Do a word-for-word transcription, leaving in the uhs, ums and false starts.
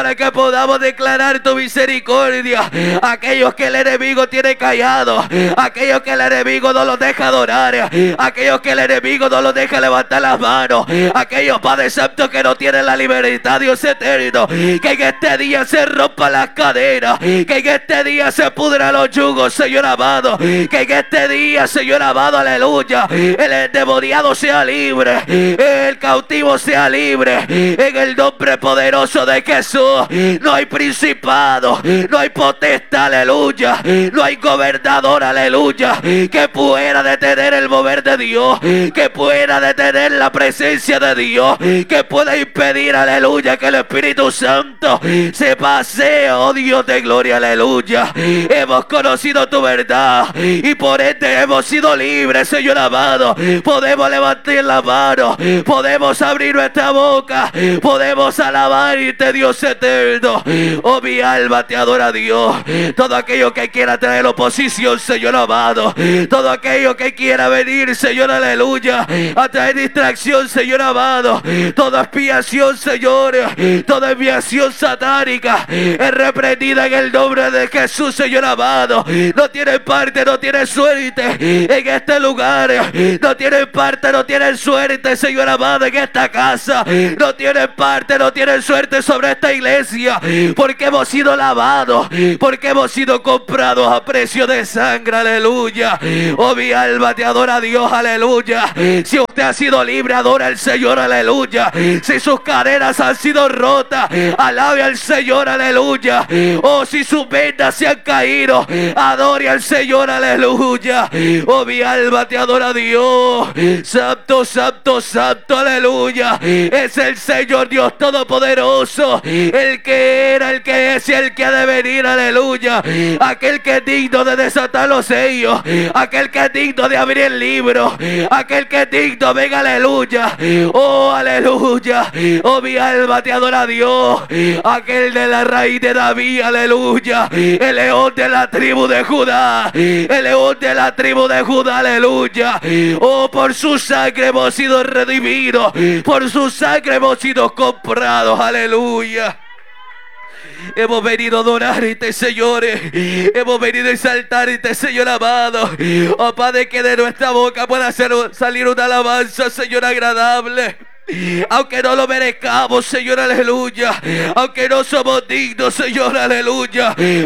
para que podamos declarar tu misericordia. Aquellos que el enemigo tiene callado, aquellos que el enemigo no los deja adorar, aquellos que el enemigo no los deja levantar las manos, aquellos, Padre Santo, que no tienen la libertad, Dios eterno, que en este día se rompan las cadenas, que en este día se pudran los yugos, Señor amado, que en este día, Señor amado, aleluya, el endemoniado sea libre, el cautivo sea libre, en el nombre poderoso de Jesús. No hay principado, no hay potestad, aleluya, no hay gobernador, aleluya, que pueda detener el mover de Dios, que pueda detener la presencia de Dios, que pueda impedir, aleluya, que el Espíritu Santo se pasee, oh Dios de gloria, aleluya. Hemos conocido tu verdad y por ende hemos sido libres, Señor amado. Podemos levantar la mano, podemos abrir nuestra boca, podemos alabarte, Dios eterno. Oh, mi alma te adora, Dios. Todo aquello que quiera traer oposición, Señor amado, todo aquello que quiera venir, Señor, aleluya, a traer distracción, Señor amado, toda expiación, Señor, toda enviación satánica es reprendida en el nombre de Jesús, Señor amado. No tienen parte, no tienen suerte en este lugar, no tienen parte, no tienen suerte, Señor amado, en esta casa, no tienen parte, no tienen suerte sobre esta iglesia, porque hemos sido lavados, porque hemos sido comprados a precio de sangre, aleluya. Oh, mi alma te adora, Dios, aleluya. Si usted ha sido libre, adora al Señor, aleluya. Si sus cadenas han sido rotas, alabe al Señor, aleluya. Oh, si sus vendas se han caído, adore al Señor, aleluya. Oh, mi alma te adora, Dios. Santo, santo, santo, aleluya. Es el Señor Dios Todopoderoso, el que era, el que es y el que ha de venir, aleluya. Aquel que es digno de desatar los sellos, aquel que es digno de abrir el libro, aquel que es digno, venga, aleluya. Oh, aleluya. Oh, mi alma te adora, Dios. Aquel de la raíz de David, aleluya. El león de la tribu de Judá, el león de la tribu de Judá, aleluya. Oh, por su sangre hemos sido redimidos, por su sangre hemos sido comprados, aleluya. Hemos venido a adorarte, Señor. Hemos venido a exaltarte, Señor amado. Oh, Padre, que de nuestra boca pueda hacer, salir una alabanza, Señor, agradable. Aunque no lo merezcamos, Señor, aleluya. Aunque no somos dignos, Señor, aleluya.